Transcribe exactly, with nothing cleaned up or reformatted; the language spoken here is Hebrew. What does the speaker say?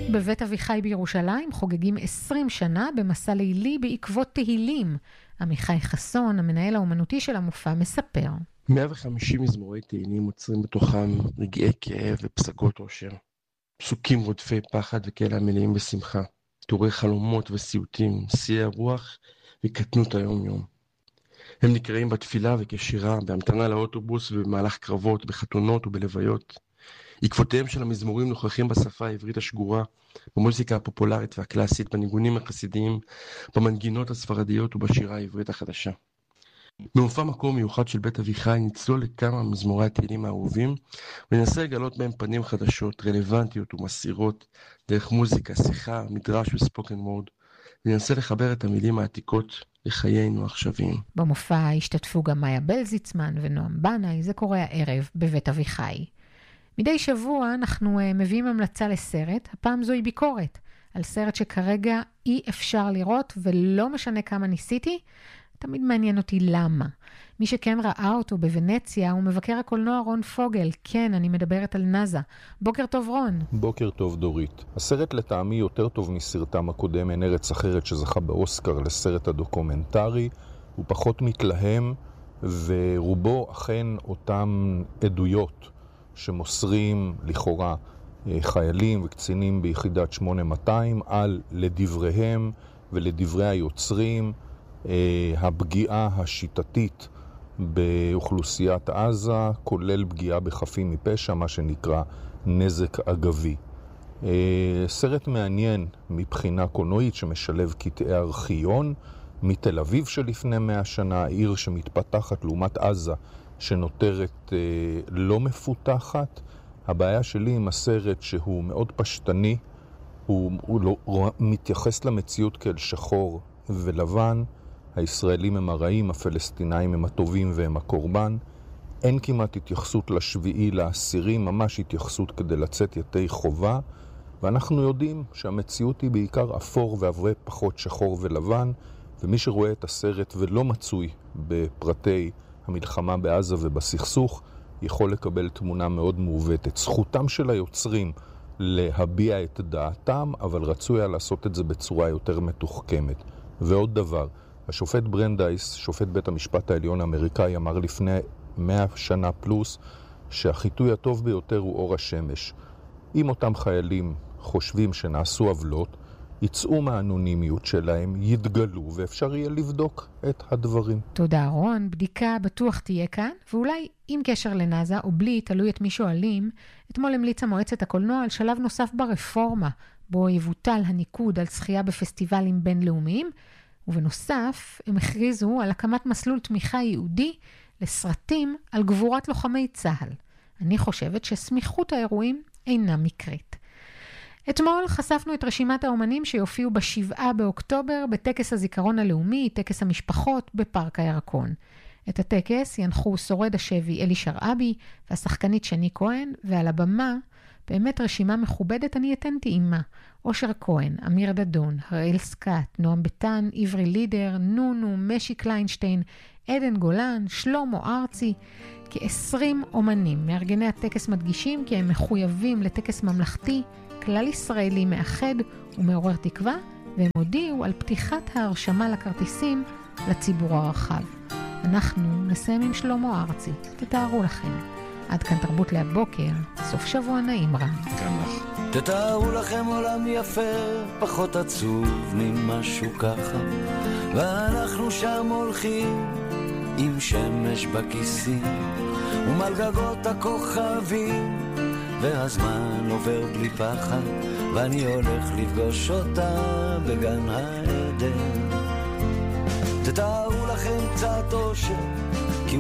בבית אביחי בירושלים חוגגים עשרים שנה במסע לילי בעקבות תהילים. עמיחי חסון, המנהל האומנותי של המופע, מספר. מאה וחמישים מזמורי תהילים מוצרים בתוכם רגעי כאב ופסגות אושר. פסוקים רודפי פחד וכאלה מלאים בשמחה. תיאורי חלומות וסיוטים, שיאי הרוח וקטנות היום יום. הם נקראים בתפילה וכשירה, בהמתנה לאוטובוס ובמהלך קרבות, בחתונות ובלוויות. עקבותיהם של המזמורים נוכחים בשפה העברית השגורה, במוזיקה הפופולרית והקלאסית, בניגונים החסידיים, במנגינות הספרדיות ובשירה העברית החדשה. במופע מקום מיוחד של בית אביחי נצלול לכמה מזמורי התהילים האהובים, וננסה לגלות בהם פנים חדשות, רלוונטיות ומסירות, דרך מוזיקה, שיחה, מדרש וספוקן וורד, וננסה לחבר את המילים העתיקות לחיינו העכשוויים. במופע השתתפו גם מאיה בלזיצמן ונועם בנאי, זה קורה הערב בבית אביחי. מדי שבוע אנחנו מביאים המלצה לסרט, הפעם זוהי ביקורת, על סרט שכרגע אי אפשר לראות ולא משנה כמה ניסיתי, תמיד מעניין אותי למה. מי שכן ראה אותו בוונציה הוא מבקר הקולנוע רון פוגל. כן, אני מדברת על נאזה. בוקר טוב רון. בוקר טוב דורית. הסרט לטעמי יותר טוב מסרטם הקודם אין ארץ אחרת שזכה באוסקר לסרט הדוקומנטרי. הוא פחות מתלהם ורובו אכן אותם עדויות שמוסרים לכאורה חיילים וקצינים ביחידת שמונה מאתיים על לדבריהם ולדברי היוצרים הפגיעה השיטתית באוכלוסיית עזה, כולל פגיעה בחפים מפשע, מה שנקרא נזק אגבי. סרט מעניין מבחינה קולנועית שמשלב קטעי ארכיון מתל אביב שלפני מאה שנה, עיר שמתפתחת לעומת עזה שנותרת לא מפותחת. הבעיה שלי עם הסרט שהוא מאוד פשטני, הוא, הוא לא, הוא מתייחס למציאות כאל שחור ולבן, הישראלים הם הרעים, הפלסטינאים הם הטובים והם הקורבן. אין כמעט התייחסות לשביעי, לעשירי, ממש התייחסות כדי לצאת יתי חובה. ואנחנו יודעים שהמציאות היא בעיקר אפור ועברי פחות שחור ולבן, ומי שרואה את הסרט ולא מצוי בפרטי המלחמה בעזה ובסכסוך, יכול לקבל תמונה מאוד מעוותת. זכותם של היוצרים להביע את דעתם, אבל רצוי היה לעשות את זה בצורה יותר מתוחכמת. ועוד דבר, השופט ברנדייס, שופט בית המשפט העליון האמריקאי, אמר לפני מאה שנה פלוס שהחיתוי הטוב ביותר הוא אור השמש. אם אותם חיילים חושבים שנעשו עוולות, יצאו מהאנונימיות שלהם, יתגלו, ואפשר יהיה לבדוק את הדברים. תודה רון, בדיקה בטוח תהיה כאן, ואולי עם קשר לנאזה או בלי, תלוי את מי שואלים, אתמול המליצה מועצת הקולנוע על שלב נוסף ברפורמה, בו יבוטל הניקוד על זכייה בפסטיבלים בינלאומיים, ובנוסף הם הכריזו על הקמת מסלול תמיכה ייעודי לסרטים על גבורת לוחמי צהל. אני חושבת שסמיכות האירועים אינה מקרית. אתמול חשפנו את רשימת האומנים שיופיעו בשבעה באוקטובר בטקס הזיכרון הלאומי, טקס המשפחות בפארק הירקון. את הטקס ינחו שורד השבי אלי שרעבי והשחקנית שני כהן, ועל הבמה באמת רשימה מכובדת, אני אתן טעימה. אושר כהן, אמיר דדון, הראל סקאט, נועם ביטן, עברי לידר, נונו, משי קליינשטיין, עדן גולן, שלמה ארצי, כ-עשרים אומנים. מארגני הטקס מדגישים כי הם מחויבים לטקס ממלכתי, כלל ישראלי מאחד ומעורר תקווה, והם הודיעו על פתיחת ההרשמה לכרטיסים לציבור הרחב. אנחנו נסיים עם שלמה ארצי, תתארו לכם. עד כאן תרבות להבוקר, סוף שבוע נעים רע. גם לך. תתארו לכם עולם יפה, פחות עצוב ממשהו ככה, ואנחנו שם הולכים עם שמש בכיסים ומעל גגות הכוכבים, והזמן עובר בלי פחד, ואני הולך לפגוש אותה בגן העדן. תתארו לכם קצת אושר